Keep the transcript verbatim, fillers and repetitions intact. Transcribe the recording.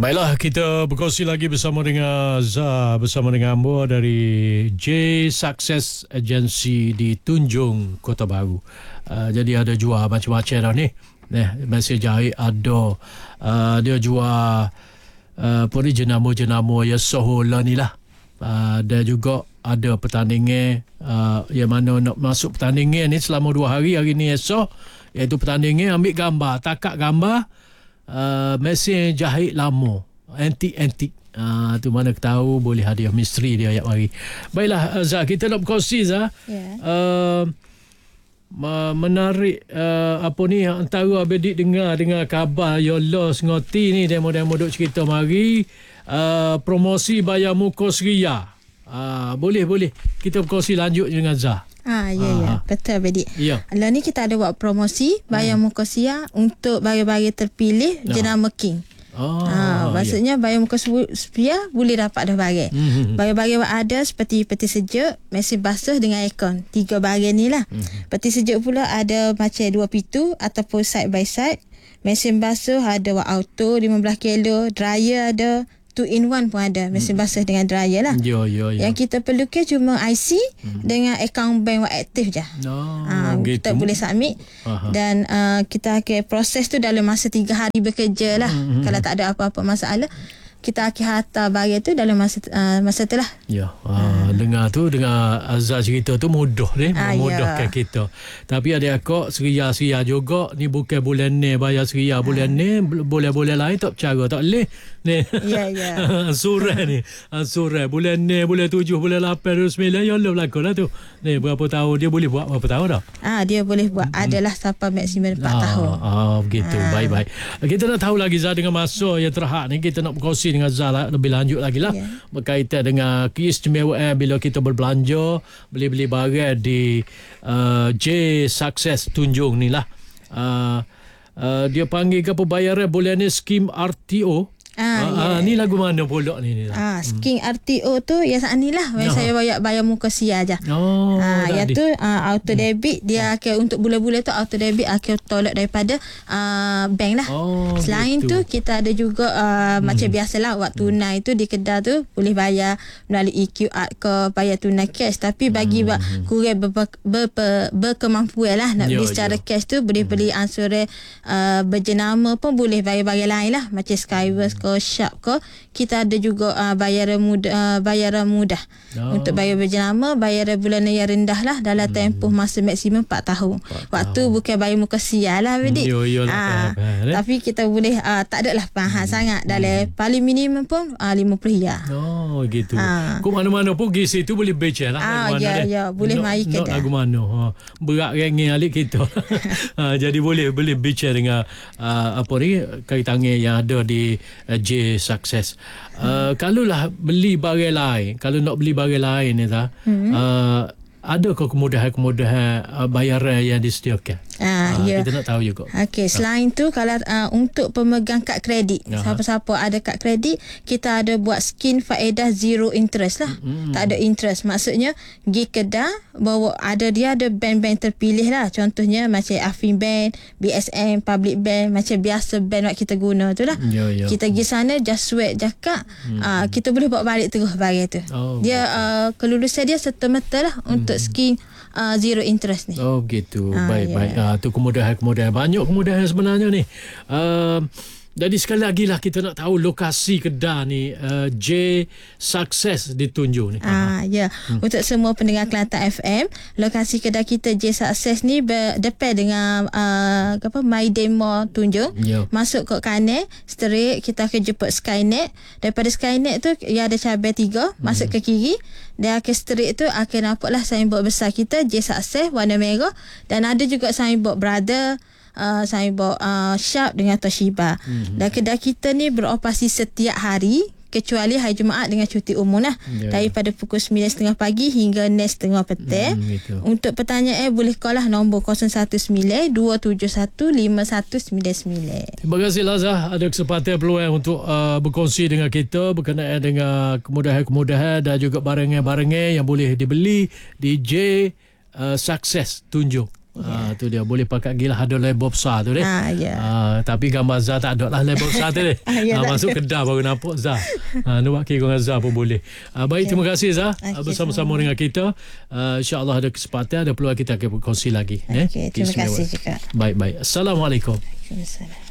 Baiklah, kita berkongsi lagi bersama dengan Zah, bersama dengan Ambo dari J Success Agency di Tunjung, Kota Baru. Uh, jadi ada jual macam-macam dah ni. Nah, masih jahit ada. Uh, dia jual uh, apa ni, jenama-jenama yang sohola ni lah. Uh, dan juga ada pertandingan uh, yang mana nak masuk pertandingan ni selama dua hari, hari ni esok, iaitu pertandingan ambil gambar, takat gambar uh, mesin jahit lama, antik-antik. Uh, tu mana tahu boleh hadiah misteri dia ayat mari. Baiklah Zah, kita nak berkongsi Zah. Yeah. Uh, menarik uh, apa ni antara abedik dengar dengar khabar ya los ngoti ni demo-demo duk cerita mari uh, promosi bayar muka seria. Uh, boleh boleh kita berkongsi lanjut dengan Zah. Ah ya ya, betul Abedik. Ya. Lah ni kita ada buat promosi bayar hmm. muka seria untuk bagi-bagi terpilih nah. jenama King. Oh, ha, maksudnya ya. Bayar muka seria boleh dapat dah barang. Mm-hmm. Barang-barang ada seperti peti sejuk, mesin basuh dengan aircon. Tiga barang ni lah. Mm-hmm. Peti sejuk pula ada macam dua pintu ataupun side by side. Mesin basuh ada wak auto lima belas kilo, dryer ada, two in one pun ada, mesin hmm. basuh dengan dryer lah. Yo, yo, yo. Yang kita perlukan cuma I C hmm. dengan akaun bank wak aktif je. Oh, ha, gitu. Kita boleh submit. Aha. Dan uh, kita akan proses tu dalam masa tiga hari bekerja lah. Hmm. Kalau tak ada apa-apa masalah, kita akan hantar barang tu dalam masa uh, masa tu lah. Ya, uh, hmm. dengar tu, dengar Azhar cerita tu mudah ni, ah, memudahkan ya. kita. Tapi ada akak seria-seria juga, ni bukan bulan ni bayar seria, bulan ah. ni boleh-boleh lain tak bercara, tak boleh. Ni. Ya, ya. Surah ni, surah bulan ni, bulan tujuh, bulan lapan, bulan sembilan, ya Allah berlaku lah tu. Ni berapa tahun dia boleh buat, berapa tahun dah? Ah, dia boleh buat, hmm. adalah sampai maksimum empat ah, tahun. Ah, begitu, ah. baik-baik. Kita nak tahu lagi Zah dengan masa yang terhad ni, kita nak berkongsi dengan Zah lah, lebih lanjut lagi lah, yeah. berkaitan dengan keistimewaan bila kita berbelanja, beli-beli barang di uh, J Success Tunjung ni lah. Uh, uh, dia panggil ke pembayaran bulan ni skim R T O. Ah, ah, yeah. Ni lagu mana pula ni? ni ah, skim R T O tu yang saat ni lah. Yang no. saya bayar, bayar muka sia aja. Oh, ah, yang tu ah, auto debit dia akan hmm. untuk bulan-bulan tu auto debit akan tolak daripada ah, bank lah. Oh, selain gitu. tu kita ada juga ah, hmm. macam biasalah waktu tunai hmm. tu di kedai tu boleh bayar melalui Q R ke bayar tunai cash, tapi bagi hmm. kurang ber, ber, ber, ber, berkemampuan lah nak yo, beli secara yo. cash tu boleh hmm. beli ansur ah, berjenama pun boleh bayar barang lain lah macam Skywars ke Sharp ke. Kita ada juga uh, bayaran mudah, uh, bayaran mudah oh. untuk bayar berjenama, bayaran bulanan yang rendah lah dalam hmm. tempoh masa maksimum empat tahun. empat Waktu tahun. Bukan bayar muka sial lah Abedik. Yo, yo, lah, uh, tapi kita boleh uh, tak ada lah mahal hmm. sangat. Dalam hmm. paling minimum pun uh, lima puluh riyal. Oh gitu. Uh. Kau mana-mana pun pergi situ boleh becel lah. Ah, ya, ya, boleh mari kedai. Nak lagu mana? Ha. Berat ringan alik kita. ha, jadi boleh boleh becel dengan uh, apa ni kaitannya yang ada di uh, J Success. Uh, hmm. Kalaulah beli barang lain, kalau nak beli barang lain ni tak, hmm. uh, adakah kemudahan-kemudahan uh, bayaran yang disediakan? Ah, uh, ya. Kita nak tahu juga. Okey, selain tu kalau uh, untuk pemegang kad kredit, Aha. siapa-siapa ada kad kredit, kita ada buat skim faedah zero interest lah. Mm-hmm. Tak ada interest. Maksudnya pergi kedai bawa ada dia ada bank-bank terpilih lah. Contohnya macam Affinbank, B S M, Public Bank, macam biasa bank yang kita guna tu lah. Yeah, yeah. Kita pergi sana just swipe jakak, mm-hmm. uh, kita boleh bawa balik terus barang tu. Oh, dia uh, kelulusan dia serta-merta lah mm-hmm. untuk skim Uh, zero interest ni. Oh gitu. Ah, baik, yeah. baik. Ah, tu kemudahan-kemudahan. Banyak kemudahan sebenarnya ni. Uh, jadi sekali lagi lah kita nak tahu lokasi kedai ni uh, J Success di Tunjung ni. Ah, ya. Hmm. Untuk semua pendengar Kelantan F M, lokasi kedai kita J Success ni berdepan dengan uh, apa My Demo Tunjung. Yeah. Masuk ke kanan, straight kita akan jemput Skynet. Daripada Skynet tu ia ada cabai tiga, hmm. masuk ke kiri. Dan akan straight tu akan nampaklah signboard besar kita J Success warna merah, dan ada juga signboard Brother, Uh, signboard uh, Sharp dengan Toshiba. Mm-hmm. Dan kedai kita ni beroperasi setiap hari kecuali hari Jumaat dengan cuti umum lah. Yeah. Daripada pukul sembilan tiga puluh pagi hingga enam tiga puluh petang. Mm, gitu. Untuk pertanyaan eh, boleh call lah nombor kosong satu sembilan dua tujuh satu lima satu sembilan sembilan. Terima kasih Lazah ada kesempatan peluang untuk uh, berkongsi dengan kita berkenaan dengan kemudahan-kemudahan dan juga barangan-barangan yang boleh dibeli di J uh, Success Tunjung. Yeah. Ah, tu dia boleh pakai gila ada label besar tu deh. Ah, yeah. ah, tapi gambar Zah tak ada lah label besar tu deh. ah, yeah, ah, masuk kedai baru nampak Zah. Ah, nak kira dengan Zah pun boleh. Ah, baik, okay. Terima kasih Zah okay, bersama-sama dengan kita. Uh, InsyaAllah ada kesempatan, ada peluang kita akan berkongsi lagi. Okay, eh? Terima kasih juga. Baik-baik. Assalamualaikum. Waalaikumsalam.